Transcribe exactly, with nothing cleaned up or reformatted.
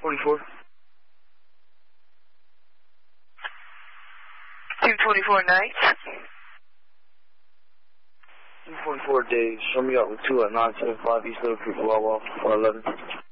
forty-four. two twenty-four nights. two forty-four days. Show me out with two at nine seven five East Little Creek, Wawa, four eleven.